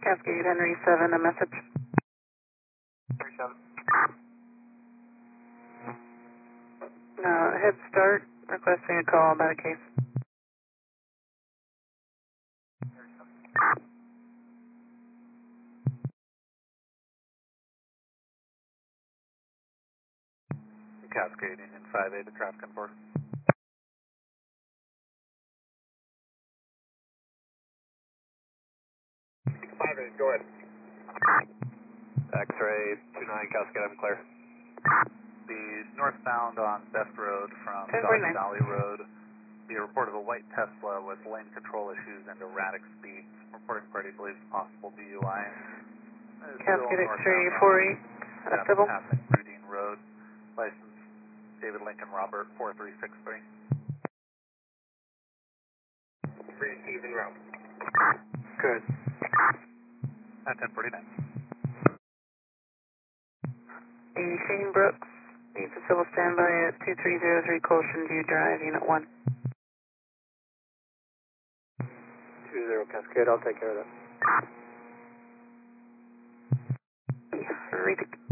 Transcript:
Cascade Henry 7, a message. Henry 7. Head Start, requesting a call about a case. Cascade Union 5A to traffic enforcement. 5A, go ahead. X-ray 29 Cascade, I'm clear. The northbound on Best Road from Dodge Valley Road, the report of a white Tesla with lane control issues and erratic speeds. Reporting party believes possible DUI. Cascade X-ray 48, civil. Passing Rudine Road, license David Lincoln Robert 4363. Receive en route. Good. At 1049. Shane Brooks needs a civil standby at 2303 Colson View Drive, Unit 1. 20 Cascade, I'll take care of that. Read it.